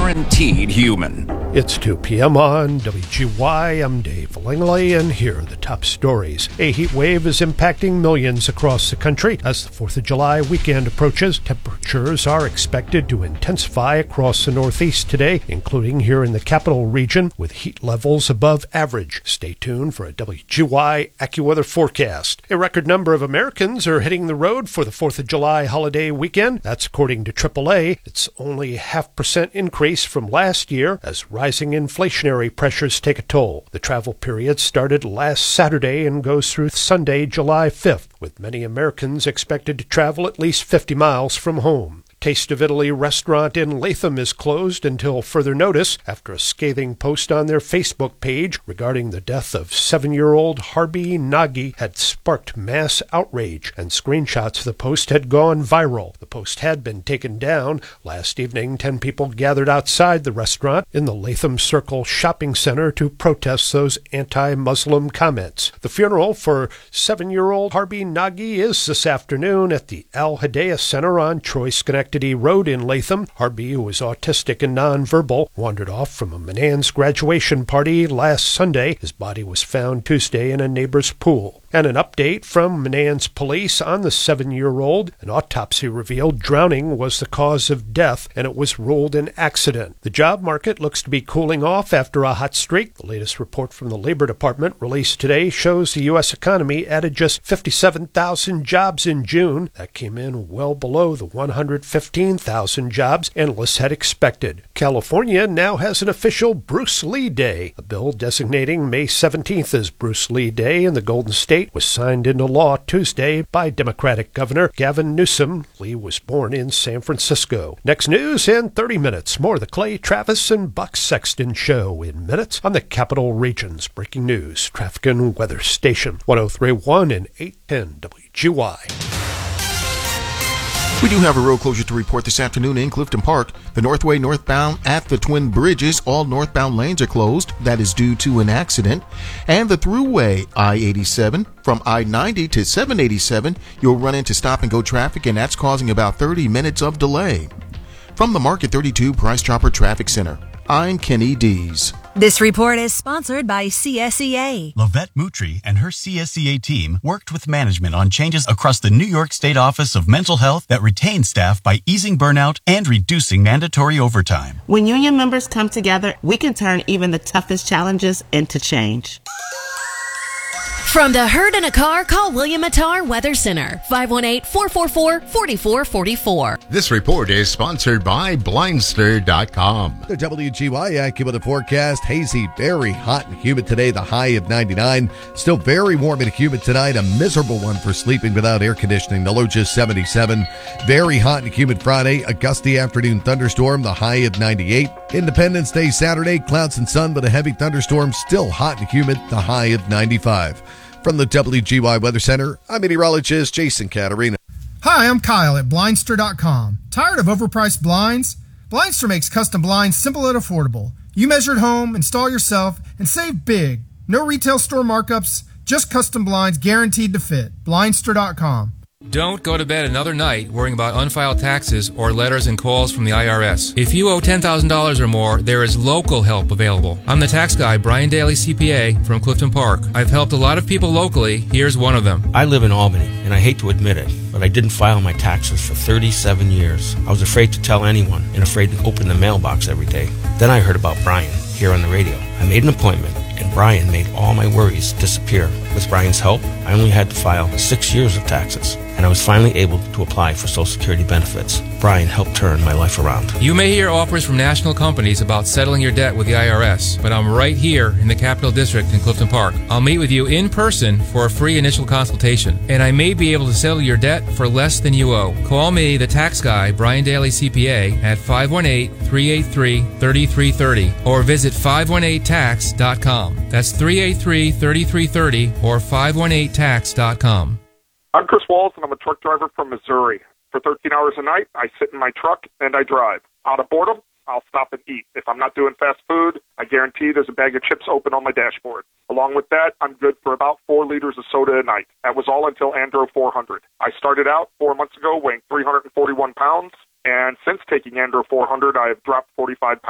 guaranteed human. It's 2 p.m. on WGY. I'm Dave Langley, and here are the top stories. A heat wave is impacting millions across the country. As the 4th of July weekend approaches, temperatures are expected to intensify across the Northeast today, including here in the capital region, with heat levels above average. Stay tuned for a WGY AccuWeather forecast. A record number of Americans are hitting the road for the 4th of July holiday weekend. That's according to AAA. It's only a 0.5% increase from last year as rising inflationary pressures take a toll. The travel period started last Saturday and goes through Sunday, July 5th, with many Americans expected to travel at least 50 miles from home. Taste of Italy restaurant in Latham is closed until further notice after a scathing post on their Facebook page regarding the death of 7-year-old Harbi Nagy had sparked mass outrage, and screenshots of the post had gone viral. The post had been taken down. Last evening, 10 people gathered outside the restaurant in the Latham Circle shopping center to protest those anti-Muslim comments. The funeral for 7-year-old Harbi Nagy is this afternoon at the Al Hidayah Center on Troy Schenectady Road in Latham. Harbi, who was autistic and nonverbal, wandered off from a Menands graduation party last Sunday. His body was found Tuesday in a neighbor's pool. And an update from Menands police on the 7-year-old. An autopsy revealed drowning was the cause of death, and it was ruled an accident. The job market looks to be cooling off after a hot streak. The latest report from the Labor Department released today shows the U.S. economy added just 57,000 jobs in June. That came in well below the 115,000 jobs analysts had expected. California now has an official Bruce Lee Day. A bill designating May 17th as Bruce Lee Day in the Golden State was signed into law Tuesday by Democratic Governor Gavin Newsom. Lee was born in San Francisco. Next news in 30 minutes. More of the Clay Travis and Buck Sexton Show in minutes on the Capital Region's breaking news, traffic and weather station. 103.1 and 810 WGY. We do have a road closure to report this afternoon in Clifton Park. The Northway northbound at the Twin Bridges, all northbound lanes are closed. That is due to an accident. And the thruway I-87 from I-90 to 787, you'll run into stop-and-go traffic, and that's causing about 30 minutes of delay. From the Market 32 Price Chopper Traffic Center, I'm Kenny Dees. This report is sponsored by CSEA. Lavette Moutry and her CSEA team worked with management on changes across the New York State Office of Mental Health that retain staff by easing burnout and reducing mandatory overtime. When union members come together, we can turn even the toughest challenges into change. From the herd in a car, call William Attar Weather Center, 518-444-4444. This report is sponsored by Blindster.com. The WGY AccuWeather forecast, hazy, very hot and humid today, the high of 99. Still very warm and humid tonight, a miserable one for sleeping without air conditioning, the low just 77. Very hot and humid Friday, a gusty afternoon thunderstorm, the high of 98. Independence Day Saturday, clouds and sun, but a heavy thunderstorm, still hot and humid, the high of 95. From the WGY Weather Center, I'm meteorologist Jason Caterina. Hi, I'm Kyle at Blindster.com. Tired of overpriced blinds? Blindster makes custom blinds simple and affordable. You measure at home, install yourself, and save big. No retail store markups, just custom blinds guaranteed to fit. Blindster.com. Don't go to bed another night worrying about unfiled taxes or letters and calls from the IRS. If you owe $10,000 or more, there is local help available. I'm the tax guy, Brian Daly, CPA, from Clifton Park. I've helped a lot of people locally. Here's one of them. I live in Albany, and I hate to admit it, but I didn't file my taxes for 37 years. I was afraid to tell anyone and afraid to open the mailbox every day. Then I heard about Brian here on the radio. I made an appointment, and Brian made all my worries disappear. With Brian's help, I only had to file 6 years of taxes, and I was finally able to apply for Social Security benefits. Brian helped turn my life around. You may hear offers from national companies about settling your debt with the IRS, but I'm right here in the Capital District in Clifton Park. I'll meet with you in person for a free initial consultation, and I may be able to settle your debt for less than you owe. Call me, the tax guy, Brian Daly, CPA, at 518-383-3330, or visit 518tax.com. That's 383-3330 or 518tax.com. I'm Chris Walls, and I'm a truck driver from Missouri. For 13 hours a night, I sit in my truck and I drive. Out of boredom, I'll stop and eat. If I'm not doing fast food, I guarantee there's a bag of chips open on my dashboard. Along with that, I'm good for about 4 liters of soda a night. That was all until Andro 400. I started out 4 months ago weighing 341 pounds, and since taking Andro 400, I have dropped 45 pounds.